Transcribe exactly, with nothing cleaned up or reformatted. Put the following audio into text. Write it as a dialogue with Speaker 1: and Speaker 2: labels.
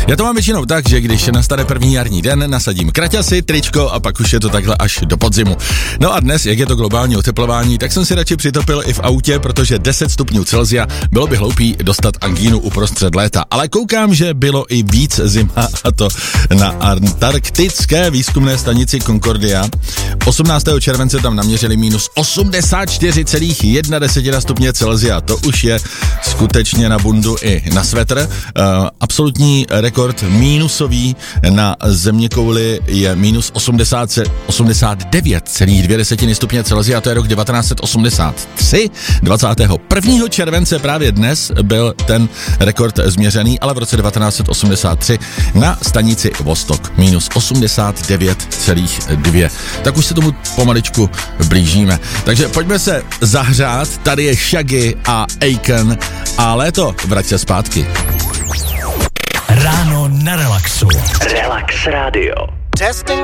Speaker 1: Já to mám většinou tak, že když nastane první jarní den, nasadím kraťasy, tričko a pak už je to takhle až do podzimu. No a dnes, jak je to globální oteplování, tak jsem si radši přitopil i v autě, protože deset stupňů Celsia bylo by hloupý dostat angínu uprostřed léta. Ale koukám, že bylo i víc zima, a to na antarktické výzkumné stanici Concordia. osmnáctého července tam naměřili minus osmdesát čtyři celá jedna stupně Celsia. To už je skutečně na bundu i na svetr. Uh, absolutní rekord mínusový na zeměkouli je minus osmdesát devět celá dvě stupně Celsia, to je rok devatenáct set osmdesát tři. dvacátého prvního července právě dnes byl ten rekord změřený, ale v roce devatenáct set osmdesát tři na stanici Vostok minus osmdesát devět celá dvě. Tak už se tomu pomaličku blížíme. Takže pojďme se zahřát, tady je Shaggy a Aiken a léto, vrať se zpátky.
Speaker 2: Ráno na Relaxu.
Speaker 3: Relax Radio.
Speaker 2: Testing.